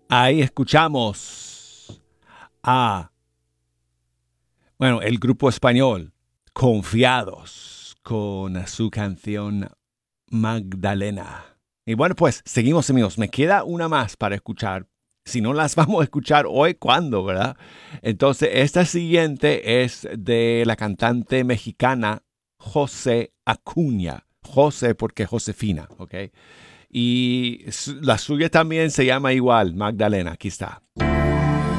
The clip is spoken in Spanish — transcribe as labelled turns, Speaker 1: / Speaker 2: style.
Speaker 1: Ahí escuchamos a, bueno, el grupo español Confiados con su canción Magdalena. Y bueno, pues seguimos amigos. Me queda una más para escuchar. Si no las vamos a escuchar hoy, ¿cuándo, verdad? Entonces, esta siguiente es de la cantante mexicana José Acuña. José porque Josefina, ¿ok? Y la suya también se llama igual, Magdalena. Aquí está.